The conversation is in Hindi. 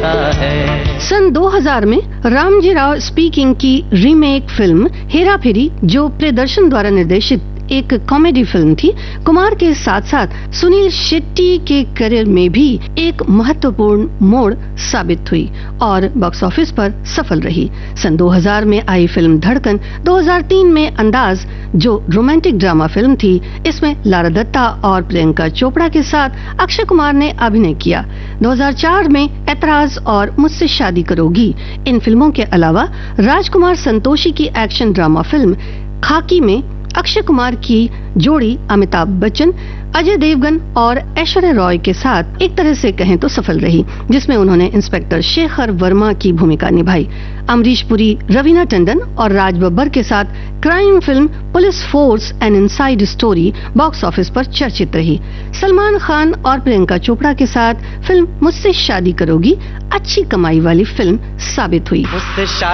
होता है। सन 2000 में रामजी राव स्पीकिंग की रीमेक फिल्म हेरा फेरी, जो प्रियदर्शन द्वारा निर्देशित एक कॉमेडी फिल्म थी, कुमार के साथ साथ सुनील शेट्टी के करियर में भी एक महत्वपूर्ण मोड़ साबित हुई और बॉक्स ऑफिस पर सफल रही। सन 2000 में आई फिल्म धड़कन, 2003 में अंदाज, जो रोमांटिक ड्रामा फिल्म थी, इसमें लारा दत्ता और प्रियंका चोपड़ा के साथ अक्षय कुमार ने अभिनय किया। 2004 में ऐतराज और मुझसे शादी करोगी, इन फिल्मों के अलावा राजकुमार संतोषी की एक्शन ड्रामा फिल्म खाकी में अक्षय कुमार की जोड़ी अमिताभ बच्चन, अजय देवगन और ऐश्वर्या रॉय के साथ एक तरह से कहें तो सफल रही, जिसमें उन्होंने इंस्पेक्टर शेखर वर्मा की भूमिका निभाई। अमरीश पुरी, रवीना टंडन और राज बब्बर के साथ crime film police force an inside story box office पर चर्चित रही। सलमान खान और प्रियंका चोपड़ा के साथ फिल्म मुझसे शादी करोगी अच्छी कमाई वाली फिल्म साबित हुई।